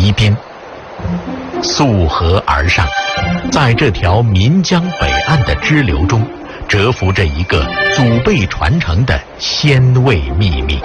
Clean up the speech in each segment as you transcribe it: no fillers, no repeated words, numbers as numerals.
宜宾。溯河而上，在这条岷江北岸的支流中，蛰伏着一个祖辈传承的鲜味秘密。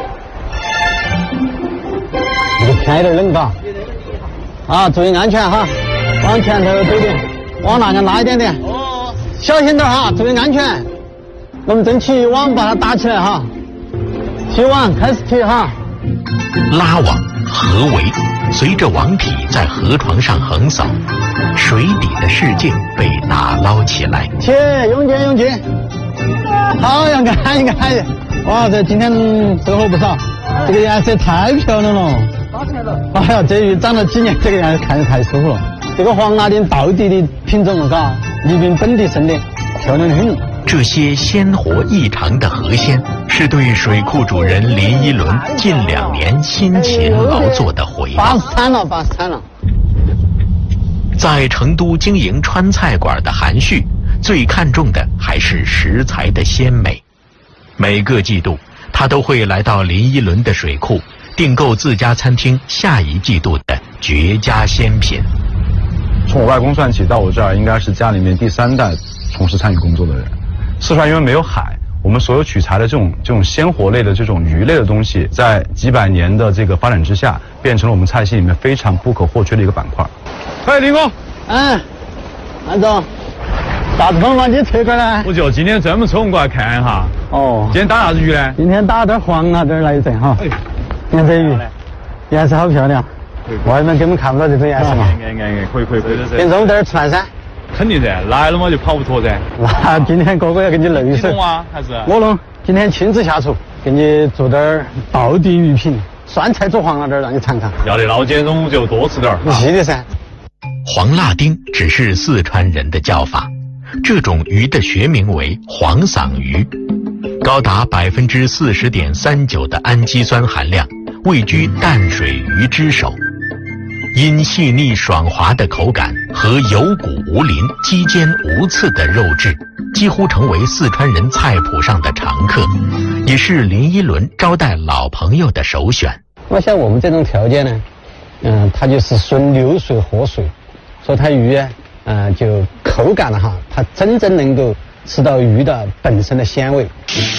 天有点冷嘎，啊，注意安全哈，往前头走点，往那边拉一点点，小心点哈，注意安全。我们争取网把它打起来哈，提网开始提哈， 拉网合围，随着网体在河床上横扫，水底的世界被打捞起来。 用劲，好样看一看，哇，这今天收获不少，这个颜色太漂亮了。发财了！哎呀，这鱼长了几年，这个样子看着太舒服了。这个黄辣丁道地的品种了，嘎，宜宾本地生的，漂亮很。 这些鲜活异常的河鲜，是对水库主人林一伦近2年辛勤劳作的回报。 发惨了！ 在成都经营川菜馆的韩旭，最看重的还是食材的鲜美。每个季度，他都会来到林一伦的水库，订购自家餐厅下一季度的绝佳鲜品。 从我外公算起，到我这儿应该是家里面第3代从事餐饮工作的人。四川因为没有海，我们所有取材的这种鲜活类的这种鱼类的东西，在几百年的这个发展之下，变成了我们菜系里面非常不可或缺的一个板块。哎，林哥， 安总，啥子风把你扯过来？ 我就今天专门抽空过来看一下。 哦， 今天打啥子鱼呢？ 今天打点黄辣丁来一阵哈。你看这鱼，颜色好漂亮，外面根本看不到这种颜色嘛。 可以。 跟中点吃饭噻。 肯定噻，来了嘛就跑不脱噻。 那今天哥哥要给你弄一手。 你弄啊？还是？ 我弄，今天亲自下厨，给你做点道地鱼品，酸菜煮黄辣丁让你尝尝。 要得，老姐中就多吃点。 是的噻。 黄辣丁只是四川人的叫法，这种鱼的学名为黄嗓鱼，高达40.39%的氨基酸含量，位居淡水鱼之首。因细腻爽滑的口感和有骨无鳞、肌坚无刺的肉质，几乎成为四川人菜谱上的常客，也是林一伦招待老朋友的首选。 那像我们这种条件呢，它就是顺流水活水，所以它鱼就口感了哈，它真正能够吃到鱼的本身的鲜味。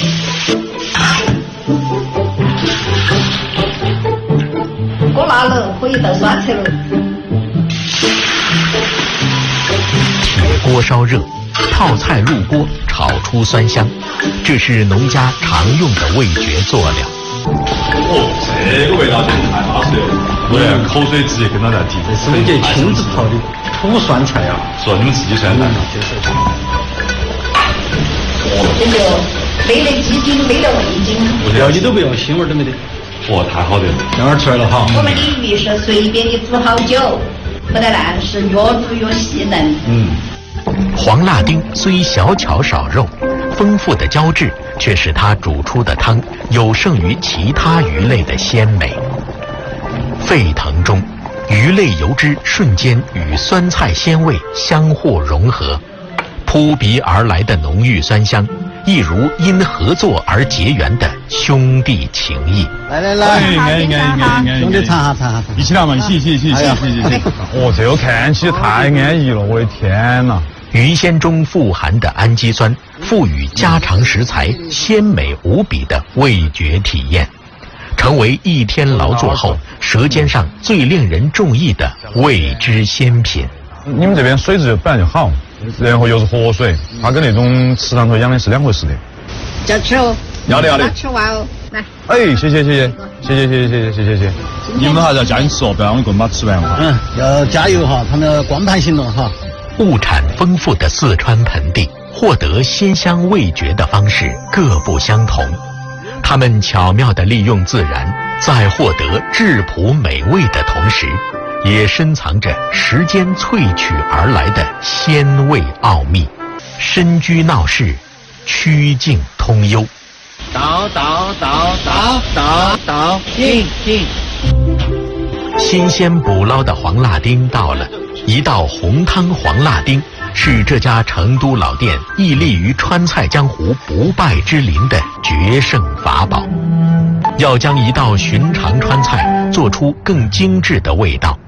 锅辣了，可以倒酸菜了。 铁锅烧热，泡菜入锅，炒出酸香，这是农家常用的味觉佐料。 这个味道简直太巴适了，我口水直接跟到在提。 这是我姐亲自泡的土酸菜啊！ 说你们自己酸菜。 这就没得鸡精，没得味精， 料理都不用，腥味都没得。 太好的了， 等会儿出来了哈。 我们的鱼是随便的煮好久，不得烂，是越煮越细嫩。 黄辣丁虽小巧少肉，丰富的胶质却使它煮出的汤有胜于其他鱼类的鲜美。沸腾中，鱼类油脂瞬间与酸菜鲜味相互融合，扑鼻而来的浓郁酸香，一如因合作而结缘的兄弟情谊。 来，兄弟尝下， 一起来嘛，一起。这个看起太安逸了，我的天哪！ 鱼鲜中富含的氨基酸，赋予家常食材鲜美无比的味觉体验，成为一天劳作后舌尖上最令人中意的味之鲜品。 你们这边水质本来就好，然后又是活水，它跟那种池塘头养的是2回事的。 要吃哦。 要的。 吃完哦，来。 哎，谢谢。你们还是要加紧吃哦，不然我一个人把它吃完了。 要加油哈，他们要光盘行动哈。 物产丰富的四川盆地，获得鲜香味觉的方式各不相同。他们巧妙地利用自然，在获得质朴美味的同时，也深藏着时间萃取而来的鲜味奥秘。深居闹市，曲径通幽。 倒，进。 新鲜捕捞的黄辣丁到了，一道红汤黄辣丁是这家成都老店屹立于川菜江湖不败之林的决胜法宝。要将一道寻常川菜做出更精致的味道，